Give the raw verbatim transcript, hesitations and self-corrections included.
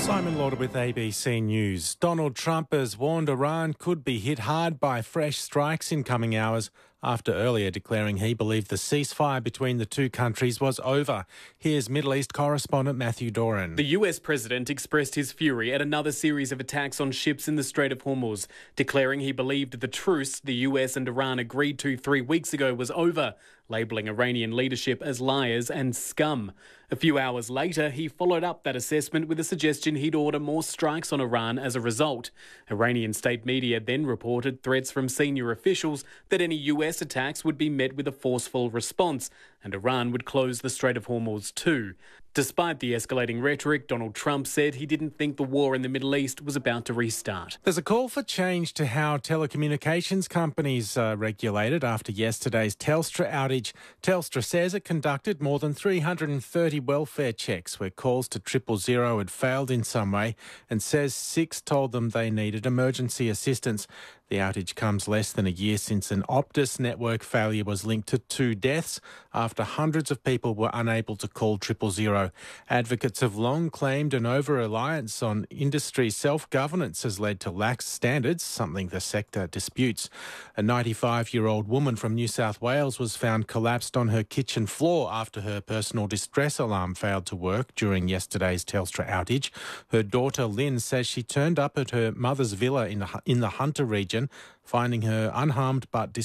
Simon Lauder with A B C News. Donald Trump has warned Iran could be hit hard by fresh strikes in coming hours after earlier declaring he believed the ceasefire between the two countries was over. Here's Middle East correspondent Matthew Doran. The U S president expressed his fury at another series of attacks on ships in the Strait of Hormuz, declaring he believed the truce the U S and Iran agreed to three weeks ago was over, labelling Iranian leadership as liars and scum. A few hours later, he followed up that assessment with a suggestion he'd order more strikes on Iran as a result. Iranian state media then reported threats from senior officials that any U S attacks would be met with a forceful response, and Iran would close the Strait of Hormuz too. Despite the escalating rhetoric, Donald Trump said he didn't think the war in the Middle East was about to restart. There's a call for change to how telecommunications companies are regulated after yesterday's Telstra outage. Telstra says it conducted more than three hundred thirty welfare checks where calls to triple zero had failed in some way, and says six told them they needed emergency assistance. The outage comes less than a year since an Optus network failure was linked to two deaths after hundreds of people were unable to call triple zero. Advocates have long claimed an over-reliance on industry self-governance has led to lax standards, something the sector disputes. A ninety-five-year-old woman from New South Wales was found collapsed on her kitchen floor after her personal distress alarm failed to work during yesterday's Telstra outage. Her daughter Lynn says she turned up at her mother's villa in the, in the Hunter region, finding her unharmed but